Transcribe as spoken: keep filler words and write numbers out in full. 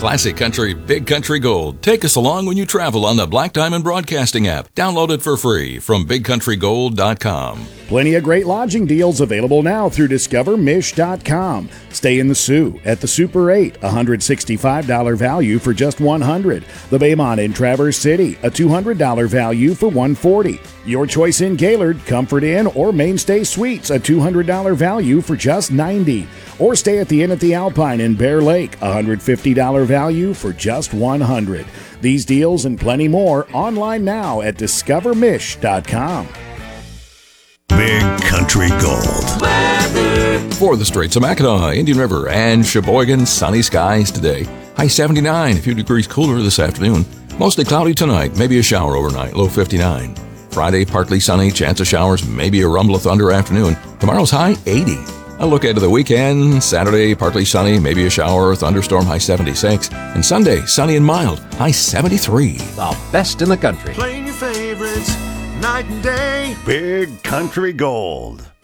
Classic Country, Big Country Gold. Take us along when you travel on the Black Diamond Broadcasting app. Download it for free from big country gold dot com. Plenty of great lodging deals available now through discover mish dot com. Stay in the Sioux at the Super eight, a one hundred sixty-five dollars value for just one hundred dollars. The Baymont in Traverse City, a two hundred dollars value for one hundred forty dollars. Your choice in Gaylord, Comfort Inn, or Mainstay Suites, a two hundred dollars value for just ninety dollars. Or stay at the Inn at the Alpine in Bear Lake, a one hundred fifty dollars value for just one hundred dollars. These deals and plenty more online now at discover mish dot com. Big Country Gold. Weather. For the Straits of Mackinac, Indian River, and Sheboygan, sunny skies today. High seventy-nine, a few degrees cooler this afternoon. Mostly cloudy tonight, maybe a shower overnight, low fifty-nine. Friday, partly sunny, chance of showers, maybe a rumble of thunder afternoon. Tomorrow's high eighty. A look ahead to the weekend. Saturday, partly sunny, maybe a shower or thunderstorm, high seventy-six. And Sunday, sunny and mild, high seventy-three. The best in the country. Playing your favorites night and day. Big Country Gold.